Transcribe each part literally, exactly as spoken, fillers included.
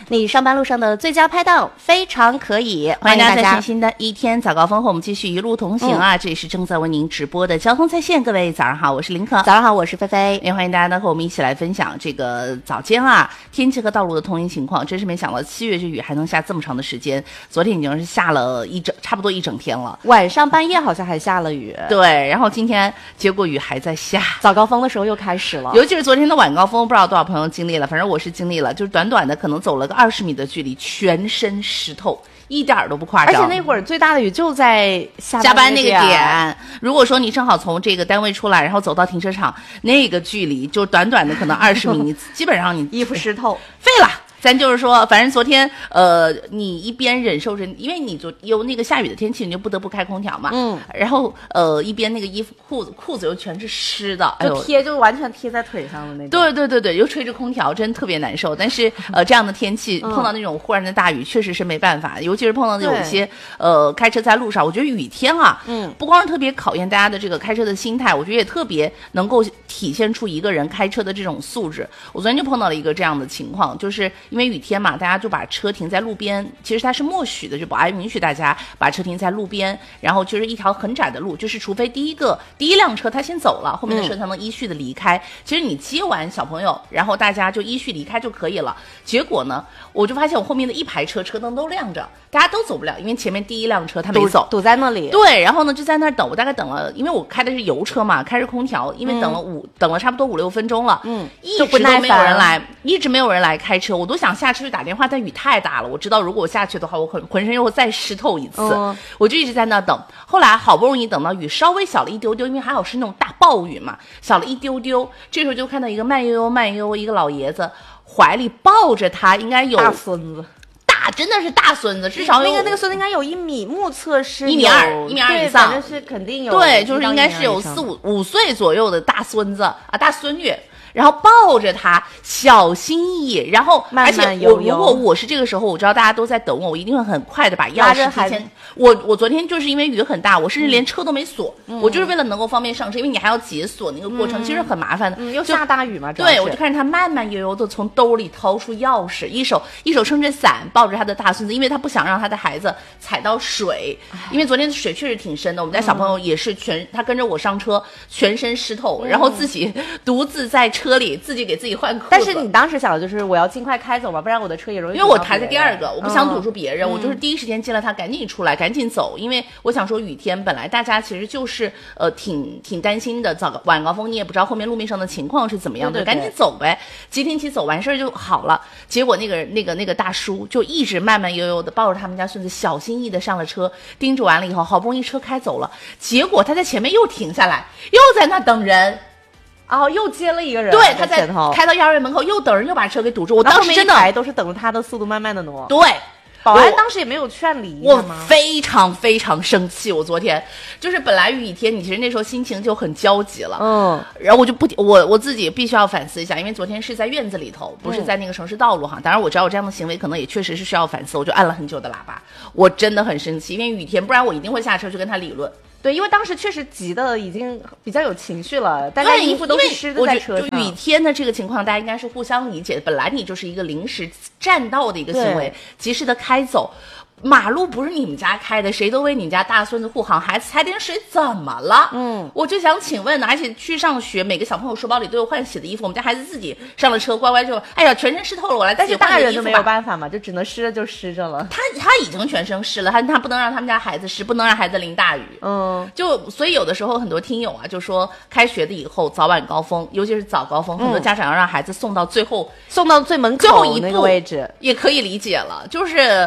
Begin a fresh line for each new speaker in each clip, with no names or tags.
你上班路上的最佳拍档，非常可以。
欢迎大家在全新的一天早高峰和我们继续一路同行啊！嗯、这里是正在为您直播的交通在线，各位早上好，我是林可。
早上好，我是菲菲。
也欢迎大家呢和我们一起来分享这个早间啊天气和道路的通行情况。真是没想到七月这雨还能下这么长的时间，昨天已经是下了一整差不多一整天了，
晚上半夜好像还下了雨。
对，然后今天结果雨还在下，
早高峰的时候又开始了。
尤其是昨天的晚高峰，不知道多少朋友经历了，反正我是经历了，就是短短的可能走了个二十米的距离，全身湿透，一点都不夸张。
而且那会儿最大的雨就在下
加班那个点。如果说你正好从这个单位出来，然后走到停车场，那个距离就短短的可能二十米，你基本上你
衣服湿透，
废了。咱就是说，反正昨天，呃，你一边忍受着，因为你昨有那个下雨的天气，你就不得不开空调嘛，
嗯，
然后呃，一边那个衣服、裤子、裤子又全是湿的，
就贴、哎、就完全贴在腿上的那种。
对对对对，又吹着空调，真特别难受。但是呃，这样的天气碰到那种忽然的大雨，确实是没办法，尤其是碰到有一些呃开车在路上，我觉得雨天啊，
嗯，
不光是特别考验大家的这个开车的心态，我觉得也特别能够体现出一个人开车的这种素质。我昨天就碰到了一个这样的情况，就是因为雨天嘛，大家就把车停在路边，其实它是默许的，就不爱允许大家把车停在路边，然后就是一条很窄的路，就是除非第一个第一辆车它先走了，后面的车才能依序的离开、嗯、其实你接完小朋友，然后大家就依序离开就可以了。结果呢，我就发现我后面的一排车车灯都亮着，大家都走不了，因为前面第一辆车它没走，
堵在那里。
对，然后呢就在那儿等，我大概等了，因为我开的是油车嘛，开着空调，因为等了五、嗯、等了差不多五六分钟了，
嗯，
一直都没有人来，一直没有人来开车，我都想下车去打电话，但雨太大了，我知道如果我下去的话，我浑浑身又会再湿透一次、嗯、我就一直在那等。后来好不容易等到雨稍微小了一丢丢，因为还好是那种大暴雨嘛，小了一丢丢，这时候就看到一个慢悠悠慢悠悠一个老爷子，怀里抱着他，应该有
大孙子，
大真的是大孙子，至少
那个那个孙子应该有一米，目测是
一米二，一米二以上，
反正是肯定有，
对，就是应该是有四五五岁左右的大孙子啊，大孙女。然后抱着他，小心翼翼，然后
慢慢悠悠。
而且我如果我是这个时候，我知道大家都在等我，我一定会很快的把钥匙提前。我我昨天就是因为雨很大，我甚至连车都没锁、嗯，我就是为了能够方便上车，因为你还要解锁那个过程，嗯、其实很麻烦的。
嗯，又下大雨嘛，
对，我就看着他慢慢悠悠的从兜里掏出钥匙，一手一手撑着伞，抱着他的大孙子，因为他不想让他的孩子踩到水，因为昨天水确实挺深的，我们家小朋友也是全，嗯、他跟着我上车，全身湿透，嗯、然后自己独自在车里自己给自己换裤子。
但是你当时想的就是我要尽快开走吧，不然我的车也容易。
因为我排在第二个，我不想堵住别人、
嗯，
我就是第一时间见了他，赶紧出来，赶紧走。因为我想说，雨天本来大家其实就是呃挺挺担心的，早晚高峰你也不知道后面路面上的情况是怎么样的，
对对对，
赶紧走呗，急停起走完事儿就好了。结果那个那个那个大叔就一直慢慢悠悠的抱着他们家孙子，小心翼翼的上了车，叮嘱完了以后，好不容易车开走了，结果他在前面又停下来，又在那等人。
哦，又接了一个人，
对，他在开到幼儿园门口又等人，又把车给堵住。我当时真的
都是等着他的速度慢慢的挪。
对，
保安当时也没有劝离
我非常非常生气。我昨天就是本来雨天，你其实那时候心情就很焦急了，
嗯，
然后我就不我我自己必须要反思一下，因为昨天是在院子里头，不是在那个城市道路哈。嗯、当然我知道我这样的行为可能也确实是需要反思，我就按了很久的喇叭，我真的很生气，因为雨天，不然我一定会下车去跟他理论。
对，因为当时确实急的已经比较有情绪了，大家衣服都是湿的在车上。
就雨天的这个情况，大家应该是互相理解的。本来你就是一个临时占道的一个行为，及时的开走。马路不是你们家开的，谁都为你们家大孙子护航，孩子踩点水怎么了？
嗯，
我就想请问呢，而且去上学，每个小朋友书包里都有换洗的衣服，我们家孩子自己上了车，乖乖就，哎呀，全身湿透了，我来自己换个衣服吧。但是大人
就没有办法嘛，就只能湿了就湿着了。
他他已经全身湿了，他他不能让他们家孩子湿，不能让孩子淋大雨。
嗯，
就所以有的时候很多听友啊，就说开学的以后早晚高峰，尤其是早高峰，很多家长要让孩子送到最后，
送到最门口
最后一步
那个位置，
也可以理解了。就是，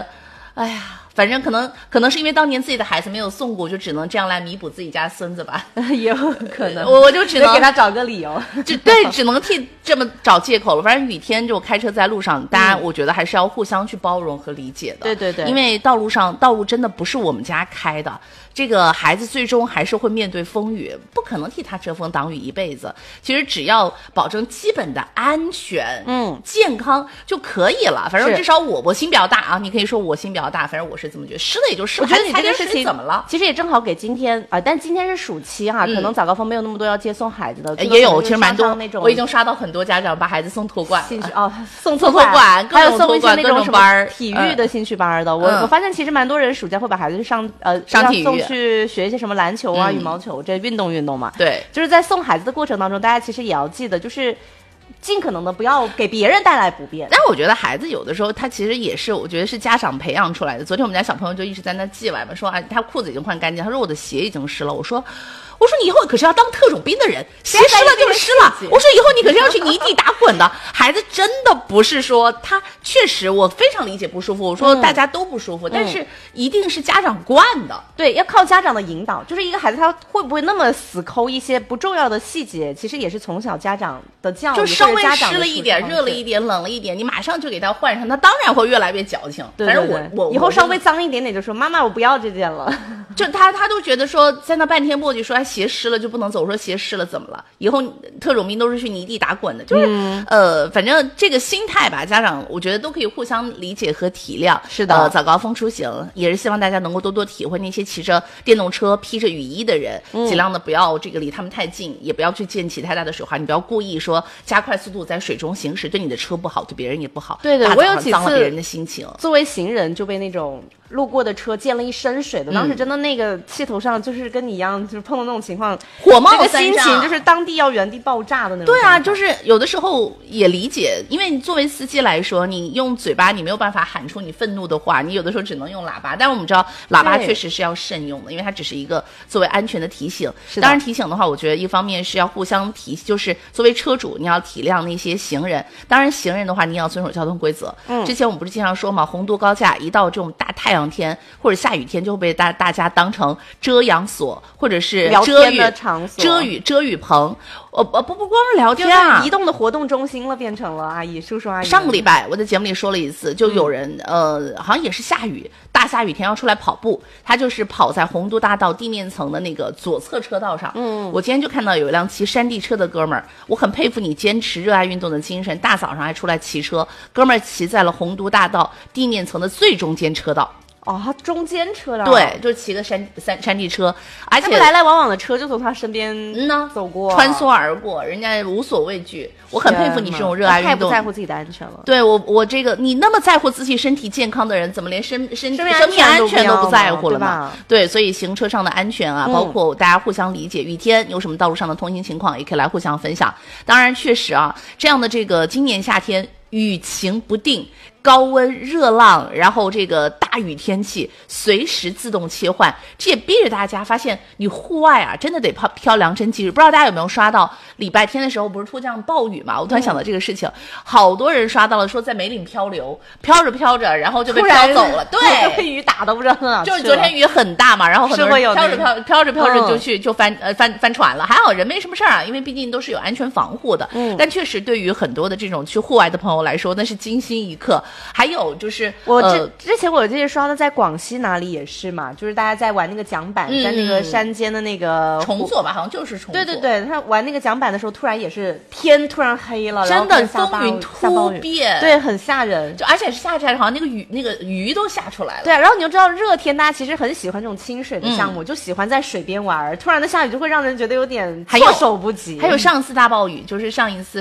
哎呀。反正可能可能是因为当年自己的孩子没有送过，就只能这样来弥补自己家孙子吧，
也有可能。
我我就只能
给他找个理由，
就对，只能替这么找借口了。反正雨天就开车在路上，大家我觉得还是要互相去包容和理解的。
对对对，
因为道路上道路真的不是我们家开的，这个孩子最终还是会面对风雨，不可能替他遮风挡雨一辈子。其实只要保证基本的安全、
嗯、
健康就可以了。反正至少我我心比较大啊，你可以说我心比较大，反正我是。 是这么觉得，湿了也就湿了，
我觉得你
还是
这个事情
怎么了？
其实也正好给今天啊、呃，但今天是暑期哈、啊嗯，可能早高峰没有那么多要接送孩子的，
也有，其实蛮多
那种。
我已经刷到很多家长把孩子送托管了，
哦，送
托管，
还有送一些那种什么
体
育的兴趣班的。嗯、我、嗯、我发现其实蛮多人暑假会把孩子上呃
上体育，
送去学一些什么篮球啊、
嗯、
羽毛球这运动运动嘛。
对，
就是在送孩子的过程当中，大家其实也要记得，就是尽可能的不要给别人带来不便。
但是我觉得孩子有的时候他其实也是，我觉得是家长培养出来的。昨天我们家小朋友就一直在那叽歪嘛，说啊，他裤子已经换干净，他说我的鞋已经湿了。我说。我说你以后可是要当特种兵的人，鞋湿了就是湿了。我说以后你可是要去泥地打滚的。孩子真的不是说他确实，我非常理解不舒服。我说大家都不舒服，嗯、但是一定是家长惯的。
对，要靠家长的引导。就是一个孩子他会不会那么死抠一些不重要的细节，其实也是从小家长的教育，
就稍微湿了一点、热了一点、冷了一点，你马上就给他换上，他当然会越来越矫情。
对对对，
反正我我
以后稍微脏一点点就说妈妈我不要这件了。
就他他都觉得说在那半天磨叽说哎鞋湿了就不能走，我说鞋湿了怎么了？以后特种兵都是去泥地打滚的，就是、嗯、呃，反正这个心态吧，家长我觉得都可以互相理解和体谅。
是的，
呃，早高峰出行也是希望大家能够多多体会那些骑着电动车、披着雨衣的人，嗯、尽量的不要这个离他们太近，也不要去溅起太大的水花。你不要故意说加快速度在水中行驶，对你的车不好，对别人也不好。
对对，我有几次
脏了别人的心情。
作为行人就被那种路过的车溅了一身水的，当时真的那个气头上就是跟你一样，就是碰到那种情况，
火冒三丈，
这个心情就是当地要原地爆炸的那种。
对啊，就是有的时候也理解，因为你作为司机来说，你用嘴巴你没有办法喊出你愤怒的话，你有的时候只能用喇叭。但我们知道喇叭确实是要慎用的，因为它只是一个作为安全的提醒。当然提醒的话，我觉得一方面是要互相提，就是作为车主你要体谅那些行人，当然行人的话你也要遵守交通规则。嗯，之前我们不是经常说嘛，洪都高架一到这种大太阳天或者下雨天，就会被大大家当成遮阳所或者是遮雨
的场所、
遮雨遮雨棚。呃不不不光是聊天啊，
移动的活动中心了，变成了阿姨叔叔阿姨。
上个礼拜我在节目里说了一次，就有人、嗯、呃，好像也是下雨，大下雨天要出来跑步，他就是跑在洪都大道地面层的那个左侧车道上。嗯，我今天就看到有一辆骑山地车的哥们儿，我很佩服你坚持热爱运动的精神，大早上还出来骑车，哥们儿骑在了洪都大道地面层的最中间车道。
哦，他中间车道，
对，就是骑个山山山地车，而且
来来往往的车就从他身边
嗯呢
走过，
穿梭而过，人家无所畏惧。我很佩服你这种热爱运动，
太不在乎自己的安全了。
对我，我这个你那么在乎自己身体健康的人，怎么连身身
生
命安全都不在乎了
呢？
对，所以行车上的安全啊，包括大家互相理解，雨天有什么道路上的通行情况，也可以来互相分享。当然，确实啊，这样的这个今年夏天雨晴不定。高温热浪，然后这个大雨天气随时自动切换，这也逼着大家发现你户外啊真的得飘飘良辰吉日。不知道大家有没有刷到礼拜天的时候不是突降暴雨嘛，我突然想到这个事情、嗯、好多人刷到了说在梅岭漂流，飘着飘着然后就被飘走了。对，
被雨打都不知道哪，
就是昨天雨很大嘛，然后很多人飘着飘飘着飘着就去、嗯、就翻呃翻翻船了。还好人没什么事儿啊，因为毕竟都是有安全防护的。嗯，但确实对于很多的这种去户外的朋友来说那是惊心一刻。还有就是
我之、
呃、
之前我记得刷的在广西哪里也是嘛，就是大家在玩那个桨板、嗯、在那个山间的那个
重左吧，好像就是重左。
对对对，他玩那个桨板的时候突然也是天突然黑了，
真的风云突变，
对，很吓人。
就而且是下起来好像那个雨那个鱼都下出来了。
对啊，然后你就知道热天大家其实很喜欢这种清水的项目、嗯、就喜欢在水边玩，突然的下雨就会让人觉得有点措手不及。
还有上次大暴雨就是上一次